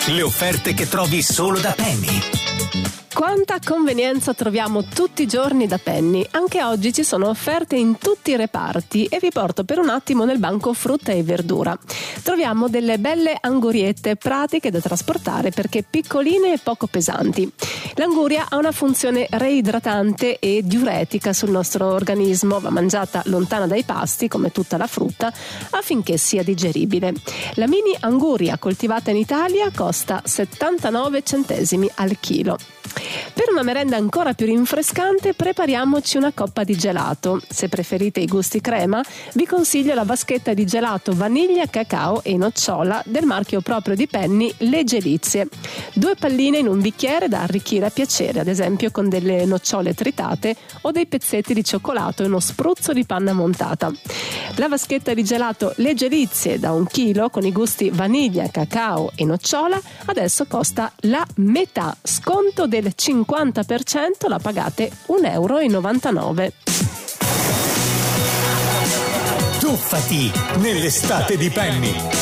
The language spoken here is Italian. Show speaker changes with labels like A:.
A: Le offerte che trovi solo da Penny.
B: Quanta convenienza troviamo tutti i giorni da Penny. Anche oggi ci sono offerte in tutti i reparti e vi porto per un attimo nel banco frutta e verdura. Troviamo delle belle anguriette pratiche da trasportare perché piccoline e poco pesanti. L'anguria ha una funzione reidratante e diuretica sul nostro organismo, va mangiata lontana dai pasti come tutta la frutta affinché sia digeribile. La mini anguria coltivata in Italia costa 79 centesimi al chilo. Per una merenda ancora più rinfrescante prepariamoci una coppa di gelato. Se preferite i gusti crema, vi consiglio la vaschetta di gelato vaniglia, cacao e nocciola del marchio proprio di Penny, Le Gelizie. 2 palline in un bicchiere da arricchire a piacere, ad esempio con delle nocciole tritate o dei pezzetti di cioccolato e uno spruzzo di panna montata. La vaschetta di gelato Le Gelizie da 1 chilo con i gusti vaniglia, cacao e nocciola adesso costa la metà, sconto del 50%, la pagate €1,99.
A: Tuffati nell'estate di Penny.